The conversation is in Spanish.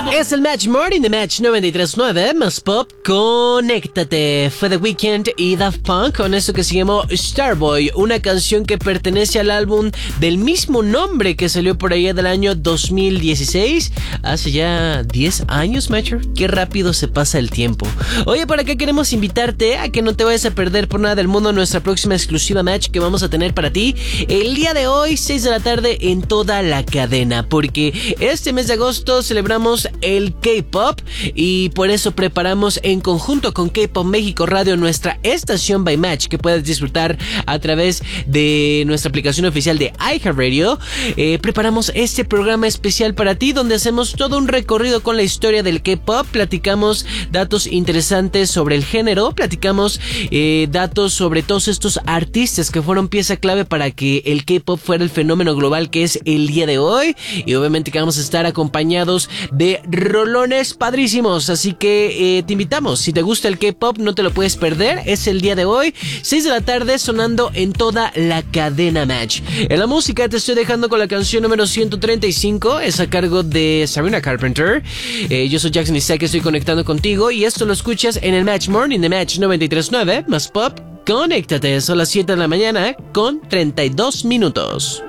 Es el Match Morning de Match 93.9, más pop, conéctate. Fue The Weeknd y Daft Punk con eso que se llamó Starboy, una canción que pertenece al álbum del mismo nombre que salió por allá del año 2016. Hace ya 10 años, Matcher. Qué rápido se pasa el tiempo. Oye, por acá queremos invitarte a que no te vayas a perder por nada del mundo nuestra próxima exclusiva Match que vamos a tener para ti el día de hoy, 6 de la tarde, en toda la cadena, porque este mes de agosto celebramos el K-Pop y por eso preparamos en conjunto con K-Pop México Radio nuestra estación by Match que puedes disfrutar a través de nuestra aplicación oficial de iHeartRadio. Preparamos este programa especial para ti donde hacemos todo un recorrido con la historia del K-Pop, platicamos datos interesantes sobre el género, platicamos datos sobre todos estos artistas que fueron pieza clave para que el K-Pop fuera el fenómeno global que es el día de hoy, y obviamente que vamos a estar acompañados de rolones padrísimos, así que te invitamos, si te gusta el K-Pop no te lo puedes perder, es el día de hoy, 6 de la tarde sonando en toda la cadena Match. En la música te estoy dejando con la canción número 135, es a cargo de Sabrina Carpenter. Yo soy Jackson Isaac, estoy conectando contigo y esto lo escuchas en el Match Morning de Match 93.9, más pop, conéctate, son las 7 de la mañana con 32 minutos.